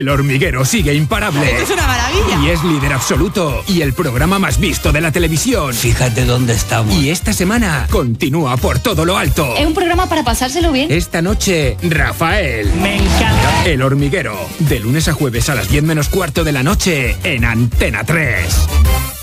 El Hormiguero sigue imparable. ¡Esto es una maravilla! Y es líder absoluto. Y el programa más visto de la televisión. Fíjate dónde estamos. Y esta semana continúa por todo lo alto. Es un programa para pasárselo bien. Esta noche, Rafael. Me encanta. El Hormiguero. De lunes a jueves a las 10 menos cuarto de la noche en Antena 3.